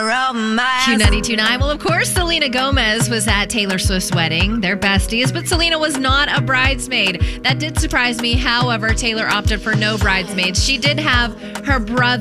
Q92.9. Well, of course, Selena Gomez was at Taylor Swift's wedding. They're besties, but Selena was not a bridesmaid. That did surprise me. However, Taylor opted for no bridesmaids. She did have her brother